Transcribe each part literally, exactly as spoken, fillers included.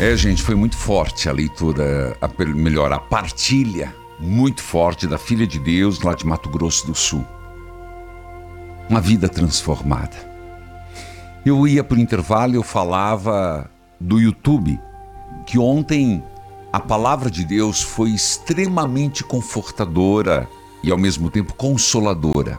É, gente, foi muito forte a leitura, a, melhor, a partilha muito forte da Filha de Deus lá de Mato Grosso do Sul. Uma vida transformada. Eu ia para o intervalo e eu falava do YouTube, que ontem a palavra de Deus foi extremamente confortadora e ao mesmo tempo consoladora.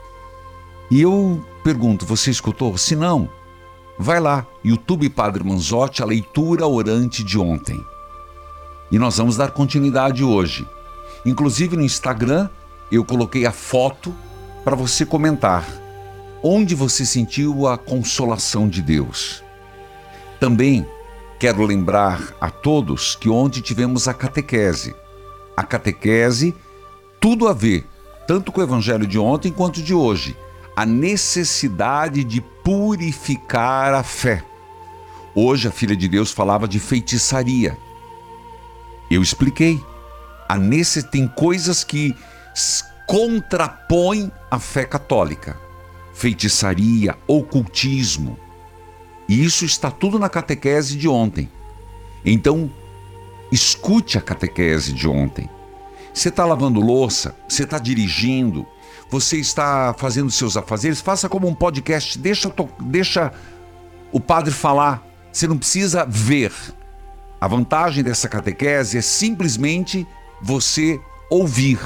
E eu pergunto, você escutou? Se não, vai lá, YouTube Padre Manzotti, a leitura orante de ontem. E nós vamos dar continuidade hoje. Inclusive no Instagram, eu coloquei a foto para você comentar onde você sentiu a consolação de Deus. Também quero lembrar a todos que ontem tivemos a catequese. A catequese, tudo a ver, tanto com o evangelho de ontem quanto de hoje. A necessidade de purificar a fé. Hoje a Filha de Deus falava de feitiçaria. Eu expliquei. A nesse, tem coisas que contrapõem a fé católica. Feitiçaria, ocultismo. E isso está tudo na catequese de ontem. Então, escute a catequese de ontem. Você está lavando louça, você está dirigindo, você está fazendo seus afazeres, faça como um podcast, deixa, deixa o padre falar. Você não precisa ver. A vantagem dessa catequese é simplesmente você ouvir.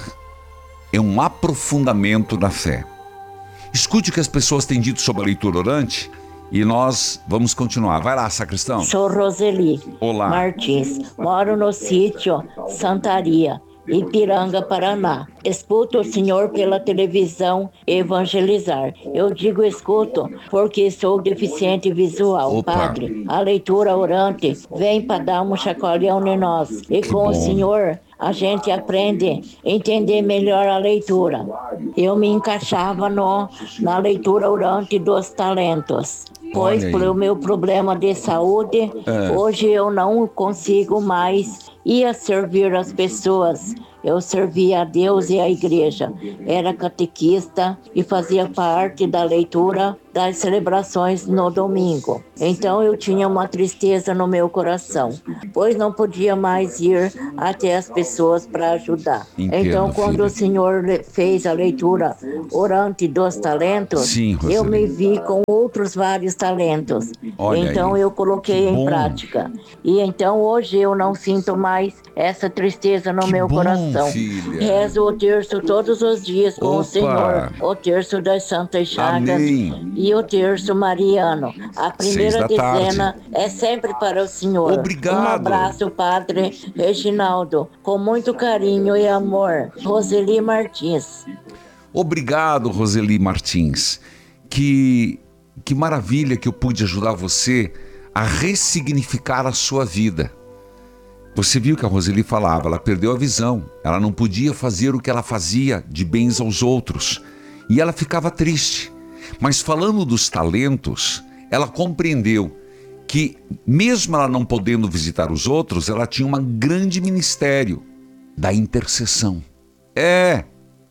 É um aprofundamento na fé. Escute o que as pessoas têm dito sobre a leitura orante e nós vamos continuar. Vai lá, sacristão. Sou Roseli Olá. Martins, moro no sítio Santaria, Ipiranga, Paraná. Escuto o senhor pela televisão evangelizar. Eu digo escuto porque sou deficiente visual. Opa. Padre, a leitura orante vem para dar um chacoalhão em nós. E Que com bom. o senhor a gente aprende a entender melhor a leitura. Eu me encaixava no, na leitura orante dos talentos. Pois pelo meu problema de saúde, É. hoje eu não consigo mais ir a servir as pessoas. Eu servia a Deus e a igreja. Era catequista e fazia parte da leitura das celebrações no domingo. Então eu tinha uma tristeza no meu coração, pois não podia mais ir até as pessoas para ajudar. Entendo, então quando filha. o senhor le- fez a leitura orante dos talentos, Sim, Roseli. eu me vi com outros vários talentos. Olha então aí. eu coloquei Que em bom. prática. E então hoje eu não sinto mais essa tristeza no Que meu bom, coração. filha. Rezo o terço todos os dias com Opa. o Senhor, o terço das Santas Chagas Amém. e o terço mariano. A primeira Seis da dezena é sempre para o Senhor. Obrigado. Um abraço, Padre Reginaldo, com muito carinho e amor. Roseli Martins. Obrigado, Roseli Martins. Que, que maravilha que eu pude ajudar você a ressignificar a sua vida. Você viu que a Roseli falava, ela perdeu a visão. Ela não podia fazer o que ela fazia de bens aos outros. E ela ficava triste. Mas falando dos talentos, ela compreendeu que mesmo ela não podendo visitar os outros, ela tinha um grande ministério da intercessão. É...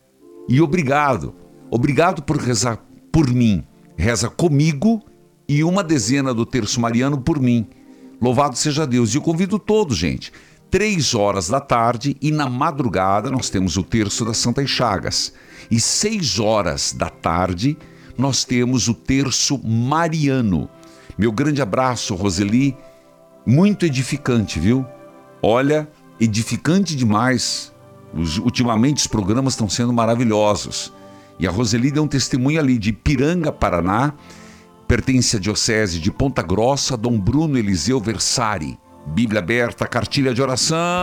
E obrigado, obrigado por rezar por mim. Reza comigo e uma dezena do terço mariano por mim. Louvado seja Deus. E eu convido todos, gente. Três horas da tarde e na madrugada nós temos o terço das Santas Chagas. E seis horas da tarde nós temos o terço mariano. Meu grande abraço, Roseli. Muito edificante, viu? Olha, edificante demais. Os, ultimamente os programas estão sendo maravilhosos. E a Roseli deu um testemunho ali de Ipiranga, Paraná, pertence à diocese de Ponta Grossa, Dom Bruno Eliseu Versari. Bíblia aberta, cartilha de oração.